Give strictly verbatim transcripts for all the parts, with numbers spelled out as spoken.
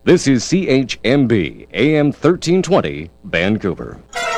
This is C H M B A M thirteen twenty Vancouver。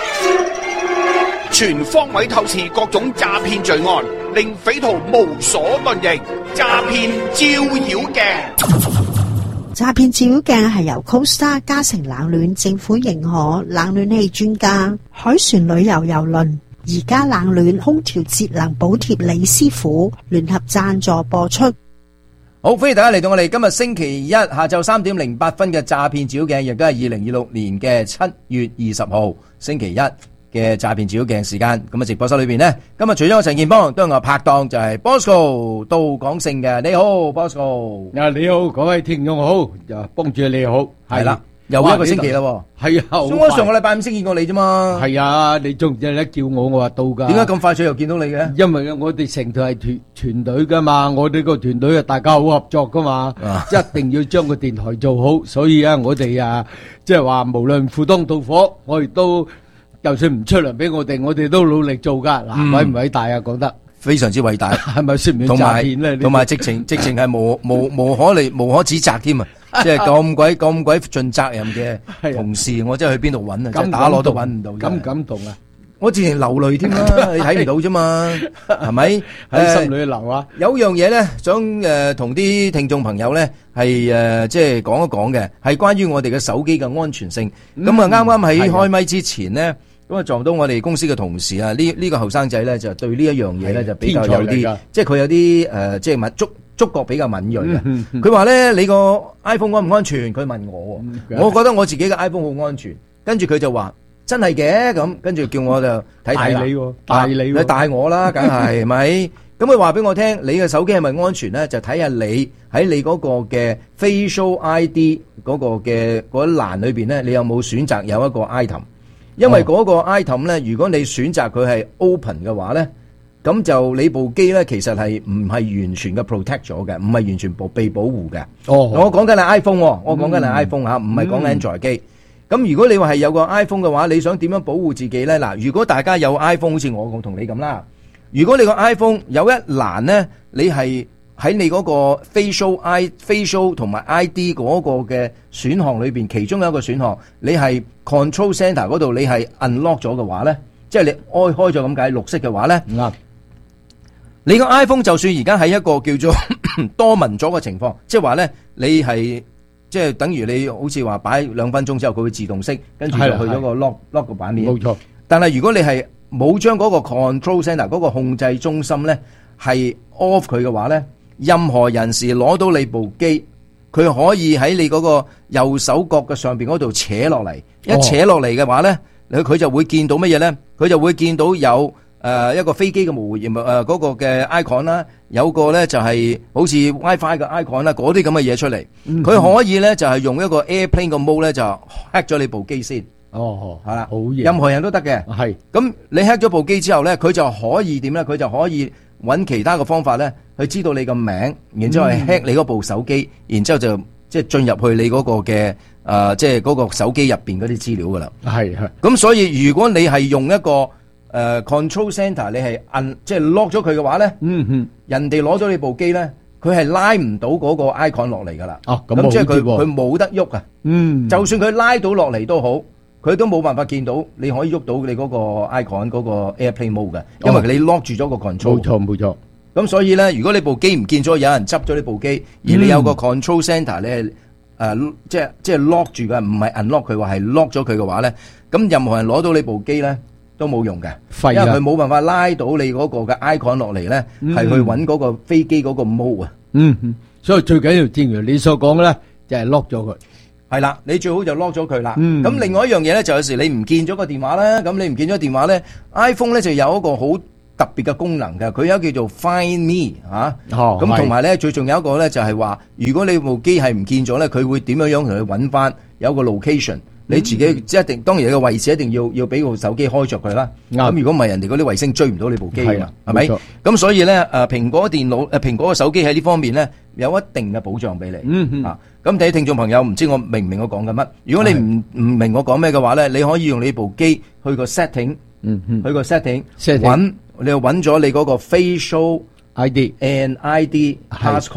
全方位透視各種詐騙罪案，令匪徒無所遁形。詐騙照妖鏡， 詐騙照妖鏡係由 Costa 嘉誠冷暖政府認可冷暖氣專家海船旅遊郵輪而家冷暖空調節能補貼李師傅聯合贊助播出。 好，歡迎大家嚟到我哋今日星期一下晝三點零八分嘅詐騙照妖鏡，亦都係二零二六年嘅七月二十號星期一嘅詐騙照妖鏡時間。咁啊，直播室裏邊呢，今日除咗我陳健邦，都有我拍檔就係 Bosco 杜廣勝嘅。你好 Bosco。 啊，你好，各位聽眾好，又幫住你好， 係啦，又一個星期啦。 係啊， 我上個禮拜五先見過你啫嘛。 係啊，你仲唔記得叫我，我話到噶。 點解咁快脆又見到你嘅？ 因為我哋成隊係團團隊噶嘛，我哋個團隊啊，大家好合作噶嘛，一定要將個電台做好。所以啊，我哋啊，即係話無論赴湯蹈火，我哋都就算唔出糧俾我哋，我哋都努力做噶。嗱，偉唔偉大啊？講得非常之偉大， 係咪算唔算詐騙咧？ 同埋直情直情係無無無可嚟無可指責添啊！即係咁鬼咁鬼盡責任嘅同事，我真係去邊度揾啊？即係打攞都揾唔到， 感唔感動啊？ 我自然流淚添啦，你睇唔到啫嘛，係咪？ 喺心裏流啊！ 有樣嘢咧，想誒同啲聽眾朋友咧係誒即係講一講嘅，係關於我哋嘅手機嘅安全性。咁啊，啱啱喺開咪之前咧，咁啊撞到我哋公司嘅同事啊，呢呢個後生仔咧就對呢一樣嘢咧就比較有啲，即係佢有啲誒即係敏觸觸覺比較敏鋭嘅。佢話咧：你個 iPhone 安唔安全？佢問我，我覺得我自己嘅 iPhone 好安全。跟住佢就話：真係嘅咁，跟住叫我就睇睇啦。 帶你喎，帶你喎， 你帶我啦，梗係咪？咁佢話俾我聽，你嘅手機係咪安全咧？就睇下你喺你嗰個嘅 Facial I D 嗰個嘅嗰一欄裏邊咧，你有冇選擇有一個 item？因為嗰個 item 咧，如果你選擇佢係 open 嘅話咧，咁就你部機咧其實係唔係完全嘅 protect 咗嘅，唔係完全保被保護嘅。哦，我講緊係 iPhone，我講緊係 iPhone 吓，唔係講 Android 機。咁如果你話係有個 iPhone 嘅話，你想點樣保護自己咧？嗱，如果大家有 iPhone，好似我同你咁啦，如果你個 iPhone 有一欄咧，你係喺你嗰個 facial I facial 同埋 I D 嗰個嘅選項裏邊，其中有一個選項，你係 control center 嗰度，你係 unlock 咗嘅話咧，即係你開開咗咁解綠色嘅話咧，啱。你個 iPhone 就算而家喺一個叫做多文咗嘅情況，即係話咧，你係。即係等於你好似話擺兩分鐘之後，佢會自動熄，跟住就去咗個 lock lock 個版面。冇錯。但係如果你係冇將嗰個 control center 嗰個控制中心咧係 off 佢嘅話咧，任何人士攞到你部機，佢可以喺你嗰個右手角嘅上邊嗰度扯落嚟，一扯落嚟嘅話咧，佢佢就會見到乜嘢咧？佢就會見到有。誒、呃、一個飛機嘅模型誒嗰個嘅 icon 啦，有個咧就係好似 WiFi 嘅 icon 啦，嗰啲咁嘅嘢出嚟，佢、嗯、可以咧就係用一個 airplane 嘅 mode 咧就 hack 咗你部機先。哦，係啦，好嘢，任何人都得嘅。係，咁你 hack 咗部機之後咧，佢就可以點咧？佢就可以揾其他嘅方法咧，去知道你個名，然之後係 hack 你嗰部手機，然之後就即係進入去你嗰個嘅誒，即係嗰個手機入邊嗰啲資料噶啦。係係。咁所以如果你係用一個誒、uh, control center 你係按即係 lock 咗佢嘅話咧，嗯哼，人哋攞咗你部機咧，佢係拉唔到嗰個 icon 落嚟噶啦。哦，咁即係佢佢冇得喐啊。嗯，就算佢拉到落嚟都好，佢都冇辦法見到你可以喐到你嗰個 icon 嗰個 airplane mode 嘅，因為你 lock 住咗個 control。冇錯冇錯。咁所以咧，如果你部機唔見咗，有人執咗你部機，而你有個 control center 你係誒、呃、即係即係 lock 住嘅，唔係 unlock 佢話係 lock 咗佢嘅話咧，咁任何人攞到你部機咧，都冇用嘅，因為佢冇辦法拉到你嗰個嘅 icon 落嚟咧，係去揾嗰個飛機嗰個 mode 啊。嗯，所以最緊要正如你所講嘅咧，就係 lock 咗佢。係啦，你最好就 lock 咗佢啦。咁另外一樣嘢咧，就有時你唔見咗個電話咧，咁你唔見咗電話咧 ，iPhone 咧就有一個好特別嘅功能嘅，佢有叫做 Find Me 嚇。哦，咁同埋咧，最重有一個咧就係話，如果你部機係唔見咗咧，佢會點樣樣同佢揾翻有個 location。你自己即係一定，當然你個位置一定要要俾部手機開着佢啦。咁如果唔係，人哋嗰啲衛星追唔到你部機啊，係咪？咁所以咧，誒蘋果電腦誒蘋果嘅手機喺呢方面咧，有一定嘅保障俾你。嗯嗯。啊，咁睇聽眾朋友唔知我明唔明我講緊乜？如果你唔唔明我講咩嘅話咧，你可以用你部機去個 setting，嗯嗯，去個 setting，揾你又揾咗你嗰個 facial I D and I D passcode。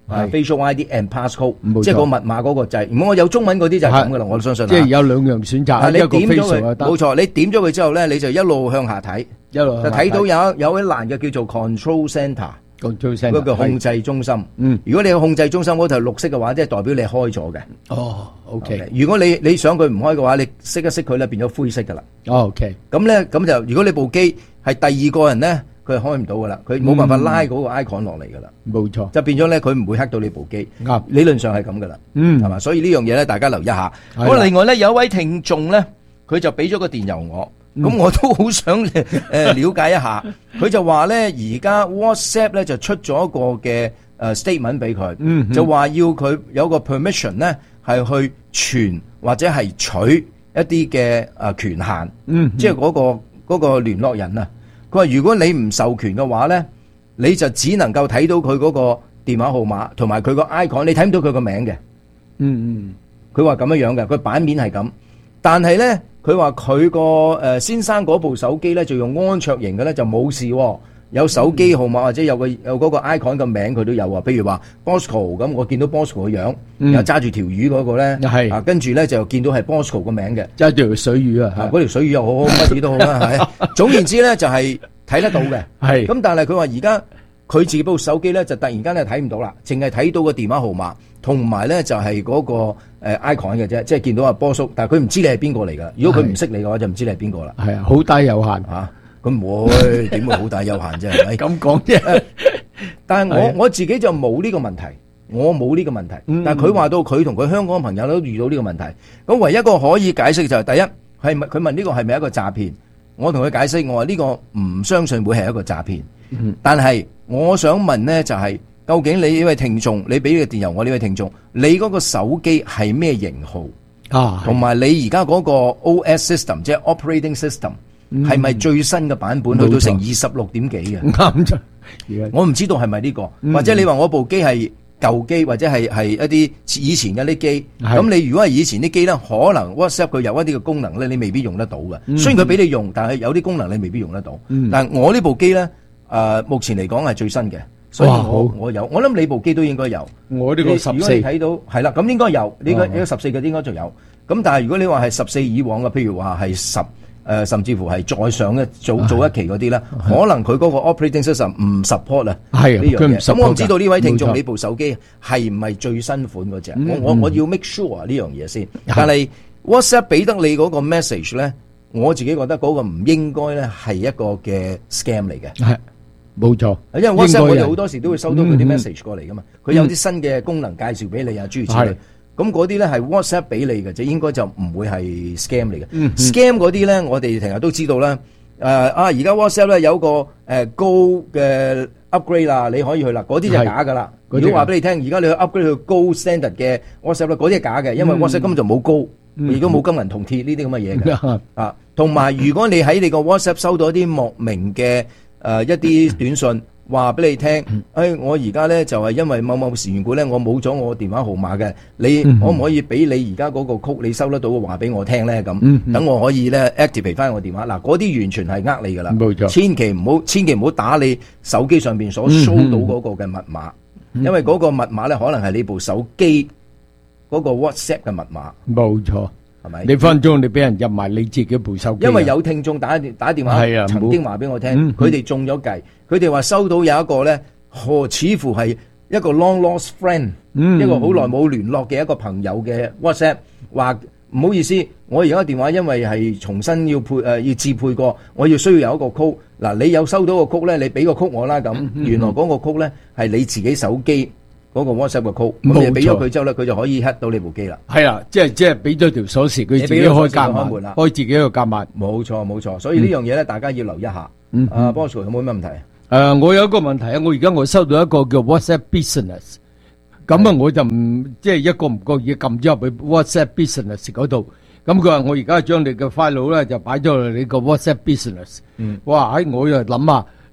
係 facial I D and passcode， 冇錯即係個密碼嗰個掣。如果我有中文嗰啲就係咁噶啦，我相信。 即係有兩樣選擇， 你一個點咗 facial 佢， 就得冇錯，你點咗佢之後咧，你就一路向下睇， 一路就睇到有一有一欄嘅叫做 control center。 control center 嗰個控制中心， 嗯， 如果你個控制中心嗰頭綠色嘅話，即係代表你開咗嘅。 哦 ，OK。 如果你你想佢唔開嘅話，你熄一熄佢咧，變咗灰色噶啦。 哦，OK。 咁咧，咁就如果你部機係第二個人咧，佢係開唔到噶啦，佢冇辦法拉嗰個 icon 落嚟噶啦。 冇錯， 就變咗咧，佢唔會黑到你部機。 啱， 理論上係咁噶啦。 嗯， 係嘛？所以呢樣嘢咧，大家留意下。 係啦咁另外咧，有一位聽眾咧，佢就俾咗個電郵我。咁、嗯、我都好想誒、呃、了解一下，佢就話咧，而家 WhatsApp 咧就出咗一個嘅誒 statement 俾佢， 嗯、 就話要佢有個 permission 咧係去傳或者係取一啲嘅誒權限， 嗯、 即係嗰、嗰個嗰、嗰個聯絡人啊。佢話如果你唔授權嘅話咧，你就只能夠睇到佢嗰個電話號碼同埋佢個 icon，你睇唔到佢個名嘅。 嗯嗯， 佢話咁樣樣嘅，佢版面係咁，但係咧。佢話佢個誒先生嗰部手機咧就用安卓型嘅咧就冇事、哦，有手機號碼或者有個有嗰個 icon 嘅名佢都有啊。譬如話 Bosco 咁，我見到 Bosco 個樣， 嗯、 又揸住條魚嗰個咧， 係啊，跟住咧就見到係 Bosco 個名嘅， 揸住條水魚啊， 嗰條水魚又好好，乜嘢都好啦，係。總言之咧就係睇得到嘅， 係。 咁但係佢話而家佢自己部手機咧就突然間咧睇唔到啦，淨係睇到個電話號碼。同埋咧就係嗰個誒 icon 嘅啫，即係見到阿波叔，但係佢唔知你係邊個嚟㗎。如果佢唔識你嘅話，就唔知你係邊個啦。 係啊，好大有限嚇，咁唔會點會好大有限啫？係咪咁講啫？ 但係我我自己就冇呢個問題，我冇呢個問題。 嗯、 但係佢話到佢同佢香港朋友都遇到呢個問題。咁唯一一個可以解釋就係、是、第一係咪佢問呢個係咪一個詐騙？我同佢解釋，我話呢個唔相信會係一個詐騙。嗯、但係我想問呢就係、是。究竟你呢位聽眾，你俾呢個電郵我呢位聽眾，你嗰個手機係咩型號啊？ 同埋你而家嗰個 O S system，即係 operating system，係咪、嗯、最新嘅版本去到成二十六點幾嘅？ 啱咗， 我唔知道係咪呢個， 嗯、 或者你話我部機係舊機，或者係係一啲以前嘅啲機。咁你如果係以前啲機咧，可能 WhatsApp 佢有一啲嘅功能咧，你未必用得到嘅。嗯、雖然佢俾你用，但係有啲功能你未必用得到。嗯、但係我呢部機咧，誒、呃、目前嚟講係最新嘅。所以我我有，我諗你部機都應該有。 我呢個十四， 如果你睇到係啦，咁應該有。呢個呢個十四嘅應該就有。咁但係如果你話係十四以往嘅，譬如話係十誒，甚至乎係再上一做做一期嗰啲咧，可能佢嗰個 operating system 唔 support 啊。係呢樣嘢。咁我唔知道呢位聽眾你部手機係唔係最新款嗰隻？我我我要 make sure 呢樣嘢先。但係 WhatsApp 俾得你嗰個 message 咧，我自己覺得嗰個唔應該咧係一個嘅 scam 嚟嘅。係。 冇錯， 因為 WhatsApp 我哋好多時都會收到佢啲 message 過嚟噶嘛，佢、嗯、有啲新嘅功能介紹俾你啊，諸如此類。咁嗰啲咧係 WhatsApp 俾你嘅，就應該就唔會係 scam 嚟嘅。嗯、scam 嗰啲咧，我哋成日都知道啦。誒、呃、啊，而家 WhatsApp 咧有個誒、呃、高嘅 upgrade 啦，你可以去啦。嗰啲就假噶啦。如果話俾你聽，而家你去 upgrade 去高 standard 嘅 WhatsApp 咧，嗰啲係假嘅，因為 WhatsApp 根本就冇高，如果冇金銀銅鐵呢啲咁嘅嘢嘅。啊，同埋如果你喺你個 WhatsApp 收到一啲莫名嘅。誒、呃、一啲短信話俾你聽，誒、哎、我而家咧就係、是、因為某某事緣故咧，我冇咗我電話號碼嘅，你可唔可以俾你而家嗰個曲你收得到嘅話俾我聽咧？咁等我可以咧 activate 翻我電話。嗱，嗰啲完全係呃你噶啦，冇錯，千祈唔好，千祈唔好打你手機上邊所 show 到嗰個嘅密碼，嗯、因為嗰個密碼咧可能係你部手機嗰個 WhatsApp 嘅密碼，冇錯。係咪？你分鐘你俾人入埋你自己部手機，因為有聽眾打電打電話，係啊，曾經話俾我聽，佢哋中咗計，佢哋話收到有一個咧，哦，似乎係一個 long lost friend，嗯、一個好耐冇聯絡嘅一個朋友嘅 WhatsApp，話唔好意思，我而家電話因為係重新要配誒、呃、要自配過，我要需要有一個 code，嗱，你有收到個 code 咧，你俾個 code 我啦，咁、嗯、原來嗰個 code 咧係你自己手機。嗰個 WhatsApp 嘅 code，咁你俾咗佢之後咧，佢就可以 hack 到你部機啦。係啦，即係即係俾咗條鎖匙，佢自己開監門啦，開自己個監門。冇錯冇錯，所以呢樣嘢咧，大家要留意一下。嗯，啊 Bosco 有冇咩問題？誒，我有一個問題啊，我而家我收到一個叫 WhatsApp Business，咁啊我就唔即係一個唔覺意撳咗入去 WhatsApp Business 嗰度，咁佢話我而家將你嘅 file 咧就擺咗落你個 WhatsApp Business。嗯，哇！喺我又諗啊。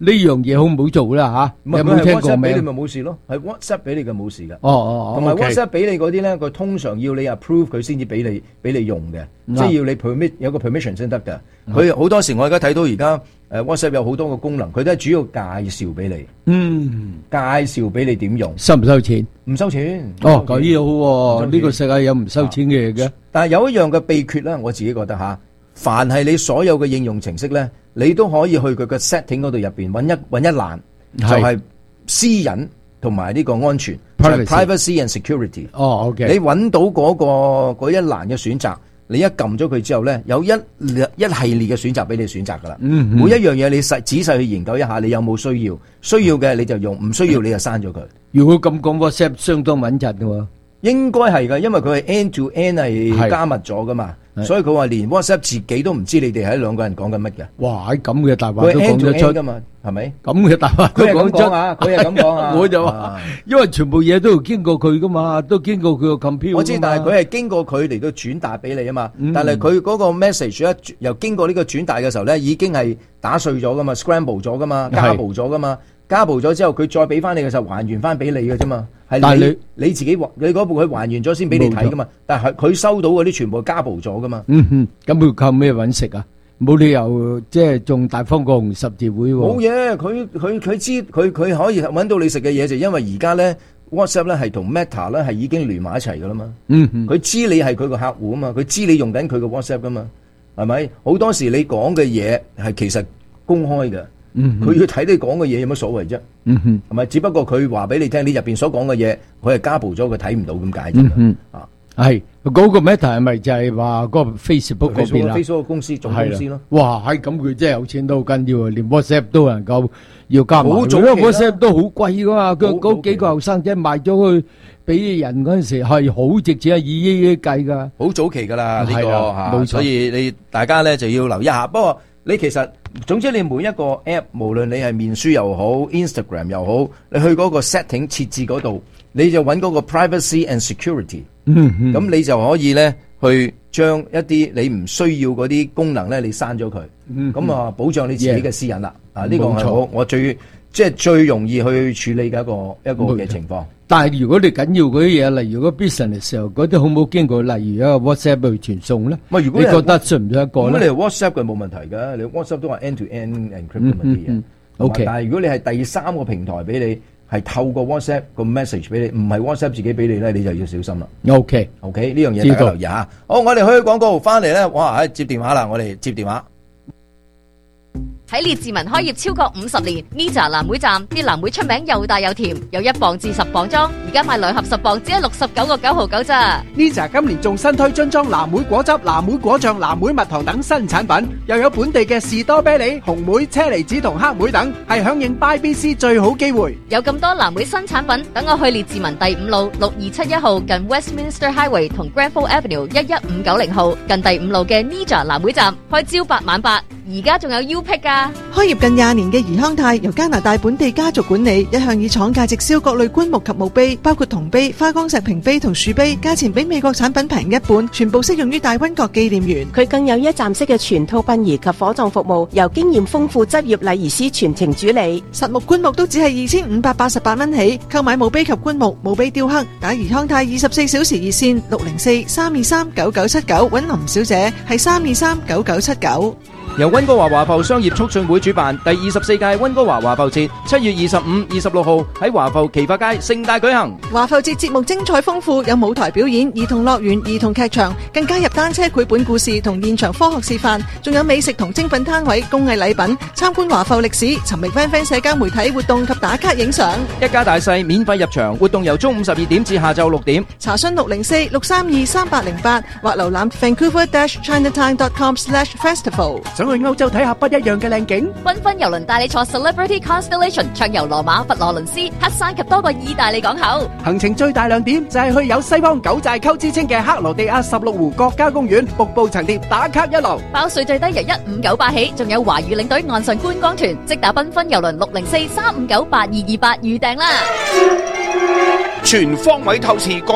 呢樣嘢好唔好做啦吓？ 唔係有冇聽過 WhatsApp 俾你咩？ 咪冇事咯，係 WhatsApp 俾你嘅冇事㗎。 哦哦， 同埋 OK WhatsApp 俾你嗰啲咧，佢通常要你 approve 佢先至俾你俾你用嘅， 嗯即係要你 permit 有個 permission 先得㗎。佢好多時我而家睇到而家誒 WhatsApp 有好多個功能，佢都係主要介紹俾你， 嗯， 介紹俾你點用， 收唔收錢？ 唔收錢。 哦，咁樣好喎， 唔收錢呢個世界有唔收錢嘅嘢嘅。 但係有一樣嘅秘訣咧，我自己覺得吓，凡係你所有嘅應用程式咧，你都可以去佢嘅 setting 嗰度入邊揾一揾一欄，就係係私隱同埋呢個安全 Privacy privacy and security。 哦，OK， 你揾到嗰個嗰一欄嘅選擇，你一撳咗佢之後咧，有一一系列嘅選擇俾你選擇噶啦。 嗯嗯每一樣嘢你細仔細去研究一下，你有冇需要？需要嘅你就用，唔需要你就刪咗佢。 如果咁講 WhatsApp 相當穩陣嘅喎。 應該係噶，因為佢係 end to end 係係加密咗噶嘛， 係所以佢話連 WhatsApp 自己都唔知你哋喺兩個人講緊乜嘅。 哇！喺咁嘅大話佢都 end 講 to 得 end 出， 噶嘛，係咪？ 咁嘅大話都佢係咁講出講啊，佢係咁講啊。 我就話啊， 因為全部嘢都要經過佢噶嘛，都經過佢個 computer。 我知，但係佢係經過佢嚟到轉達俾你啊嘛。 嗯但係佢嗰個 message 一又經過呢個轉達嘅時候咧，已經係打碎咗噶嘛 ，scramble 咗噶嘛， 係加暴咗噶嘛。加暴咗之後，佢再俾翻你嘅時候，還原翻俾你嘅啫嘛。係你但係你你自己還你嗰部佢還原咗先俾你睇噶嘛。但係佢收到嗰啲全部係加暴咗噶嘛。 嗯哼，咁佢靠咩揾食啊？冇理由即係仲大方過紅十字會冇喎。 嘢，佢佢佢知佢佢可以揾到你食嘅嘢，就因為而家咧 WhatsApp 咧係同 Meta 咧係已經連埋一齊噶啦嘛。 嗯哼， 佢知你係佢個客戶啊嘛，佢知你用緊佢個 WhatsApp 噶嘛，係咪？好多時你講嘅嘢係其實公開嘅， 嗯哼佢要睇你講嘅嘢有乜所謂啫？ 嗯哼， 係咪？只不過佢話俾你聽，你入邊所講嘅嘢，佢係加暴咗，佢睇唔到咁解啫嘛。 嗯哼， 啊係嗰個 Meta 係咪就係話嗰個 Facebook 嗰邊啊？ ，Facebook 個公司總公司咯。 哇！係咁，佢真係有錢都好緊要啊，連 WhatsApp 都能夠要加埋， 好早期啦因為 WhatsApp 都好貴噶嘛。佢好嗰幾個後生仔賣咗去俾人嗰陣時係好值錢啊，以億億計噶。 好早期噶啦呢個係啦嚇， 冇錯所以你大家咧就要留意一下。不過你其實總之你每一個 app，無論你係面書又好 ，Instagram 又好，你去嗰個 setting 設置嗰度，你就揾嗰個 privacy and security。 嗯嗯， 咁你就可以咧去將一啲你唔需要嗰啲功能咧，你刪咗佢。 嗯咁啊，保障你自己嘅私隱啦。啊，呢個冇錯係我我最即係最容易去處理嘅一個一個嘅冇錯情況。 但係如果你緊要嗰啲嘢，例如嗰 business 嘅時候，嗰啲好冇經過，例如一個 WhatsApp 去傳送咧， 喂，如果係你覺得信唔信得過咧？ 咁你係 WhatsApp 嘅冇問題㗎，你 WhatsApp 都係 end to end encryption 嗰啲嘢。 嗯嗯，OK 但係如果你係第三個平台俾你，係透過 WhatsApp 個 message 俾你，唔係 WhatsApp 自己俾你咧，你就要小心啦。 OK， OK，呢樣嘢知道大家留意下。好，我哋去廣告翻嚟咧，哇！接電話啦，我哋接電話。 喺列治文開業超過五十年 ，Nija 藍莓站啲藍莓出名又大又甜，有一磅至十磅裝，而家買兩盒十磅只係六十九個九毫九咋。 Nija 今年仲新推樽裝藍莓果汁、藍莓果醬、藍莓蜜糖等新產品，又有本地嘅士多啤梨、紅莓、車厘子同黑莓等，係響應 Buy B C 最好機會。 有咁多藍莓新產品，等我去列治文第五路六二七一號近 Westminster Highway 同 Granville Avenue 一一五九零號近第五路嘅 Nija 藍莓站，開朝八晚八，而家仲有 U Pick 㗎。 開業近廿年嘅怡康泰由加拿大本地家族管理，一向以廠價直銷各類棺木及墓碑，包括銅碑、花崗石瓶碑同樹碑，價錢比美國產品平一半，全部適用於大溫角紀念園。 佢更有一站式嘅全套殯儀及火葬服務，由經驗豐富執業禮儀師全程主理。 實木棺木都只係二千五百八十八蚊起，購買墓碑及棺木、墓碑雕刻，打怡康泰二十四小時熱線六零四三二三九九七九，揾林小姐係三二三九九七九。 由溫哥華華埠商業促進會主辦第二十四屆溫哥華華埠節，七月二十五、二十六號喺華埠奇發街盛大舉行。 華埠節節目精彩豐富，有舞台表演、兒童樂園、兒童劇場，更加入單車繪本故事同現場科學示範，仲有美食同精品攤位、工藝禮品，參觀華埠歷史，尋覓 friend friend 社交媒體活動及打卡影相。 一家大細免費入場，活動由中午十二點至下晝六點。 查詢六零四六三二三八零八或瀏覽 Vancouver Chinatown dot com slash festival。 想去歐洲睇下不一樣嘅靚景， 繽紛郵輪帶你坐 Celebrity Constellation 暢遊羅馬、佛羅倫斯、黑山及多個意大利港口。 行程最大亮點就係去有西方九寨溝之稱嘅克羅地亞十六湖國家公園，瀑布層疊打卡一流。 包稅最低由一五九八起，仲有華語領隊岸上觀光團，即打繽紛郵輪六零四三五九八二二八預訂啦。 全方位透視。